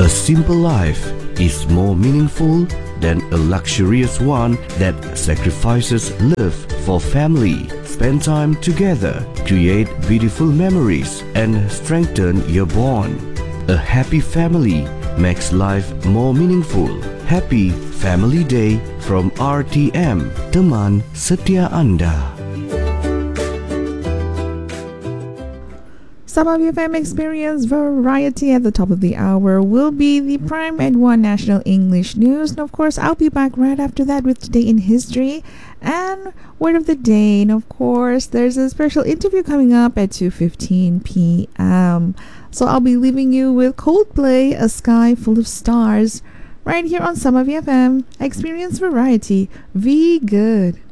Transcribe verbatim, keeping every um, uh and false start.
A simple life is more meaningful than a luxurious one that sacrifices love for family. Spend time together, create beautiful memories, and strengthen your bond. A happy family makes life more meaningful. Happy Family Day from R T M, teman setia Anda. Some of your fam experience variety at the top of the hour will be the Prime at one National English News. And of course, I'll be back right after that with Today in History and Word of the Day. And of course, there's a special interview coming up at two fifteen p.m. So I'll be leaving you with Coldplay, A Sky Full of Stars, right here on Some of your F M. Experience variety. Be good.